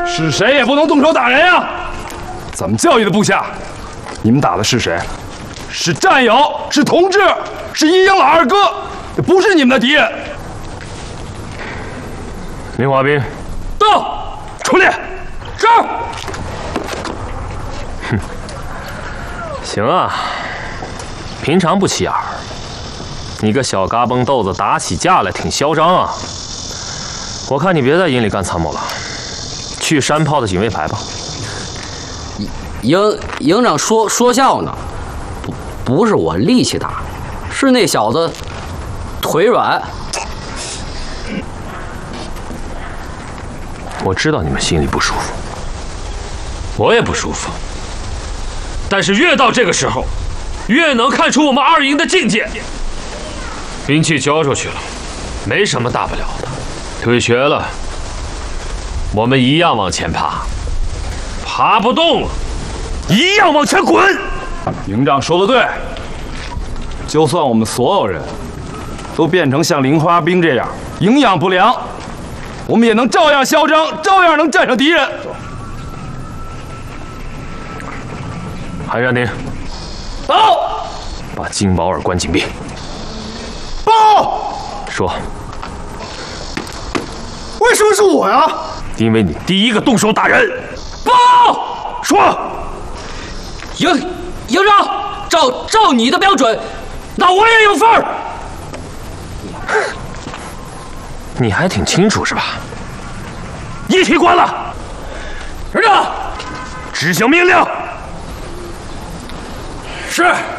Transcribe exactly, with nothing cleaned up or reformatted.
是谁也不能动手打人呀！怎么教育的部下？你们打的是谁？是战友，是同志，是一英老二哥，不是你们的敌人。 林华斌， 到，出列。是。 哼，行啊，平常不起眼儿，你个小嘎嘣豆子打起架来挺嚣张啊！我看你别在营里干参谋了，去山炮的警卫排吧。 营营长说说笑呢，不不是我力气大，是那小子腿软。 我知道你们心里不舒服，我也不舒服。但是越到这个时候，越能看出我们二营的境界。兵器交出去了，没什么大不了的。退学了，我们一样往前爬；爬不动了，一样往前滚。 营长说的对，就算我们所有人都变成像林花兵这样营养不良，我们也能照样嚣张，照样能战胜敌人。 韩山亭， 到， 把金宝尔关禁闭。 报， 说， 为什么是我呀？ 因为你第一个动手打人。报，说， 营营长，照照你的标准，那我也有份儿。 你还挺清楚是吧？一起关了。 营长， 执行命令。 是。